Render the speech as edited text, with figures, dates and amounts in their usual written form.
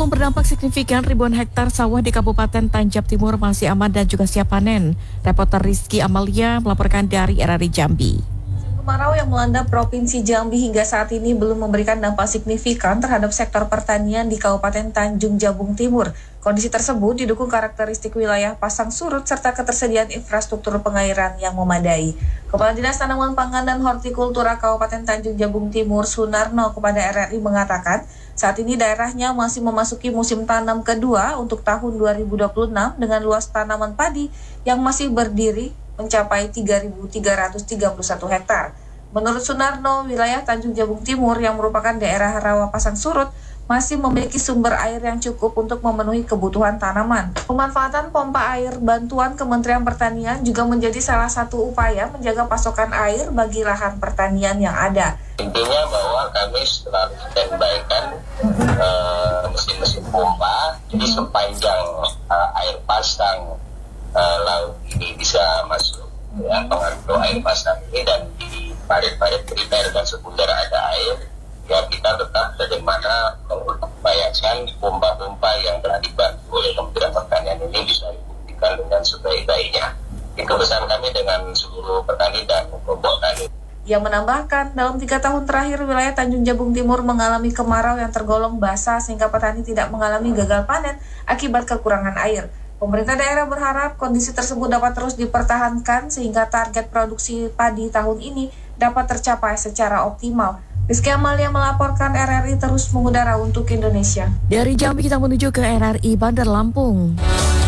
Belum berdampak signifikan, ribuan hektar sawah di Kabupaten Tanjab Timur masih aman dan juga siap panen. Reporter Rizky Amalia melaporkan dari RRI Jambi. Kemarau yang melanda Provinsi Jambi hingga saat ini belum memberikan dampak signifikan terhadap sektor pertanian di Kabupaten Tanjung Jabung Timur. Kondisi tersebut didukung karakteristik wilayah pasang surut serta ketersediaan infrastruktur pengairan yang memadai. Kepala Dinas Tanaman Pangan dan Hortikultura Kabupaten Tanjung Jabung Timur, Sunarno, kepada RRI mengatakan, saat ini daerahnya masih memasuki musim tanam kedua untuk tahun 2026 dengan luas tanaman padi yang masih berdiri mencapai 3.331 hektar. Menurut Sunarno, wilayah Tanjung Jabung Timur yang merupakan daerah rawa pasang surut masih memiliki sumber air yang cukup untuk memenuhi kebutuhan tanaman. Pemanfaatan pompa air bantuan Kementerian Pertanian juga menjadi salah satu upaya menjaga pasokan air bagi lahan pertanian yang ada. Intinya bahwa kami selalu standby-kan mesin-mesin pompa, jadi sepanjang air pasang laut ini bisa masuk ya, pengaruh air pasang ini, dan di parit-parit primer dan sekunder ada air, ya kita tetap bagaimana mengupayakan pompa-pompa yang telah dibantu oleh Kementerian Pertanian ini bisa dibuktikan dengan sebaik-baiknya. Itu pesan kami dengan seluruh petani dan kelompok tani. Ia menambahkan, dalam 3 tahun terakhir wilayah Tanjung Jabung Timur mengalami kemarau yang tergolong basah sehingga petani tidak mengalami gagal panen akibat kekurangan air. Pemerintah daerah berharap kondisi tersebut dapat terus dipertahankan sehingga target produksi padi tahun ini dapat tercapai secara optimal. Rizky Amalia melaporkan, RRI terus mengudara untuk Indonesia. Dari Jambi kita menuju ke RRI Bandar Lampung.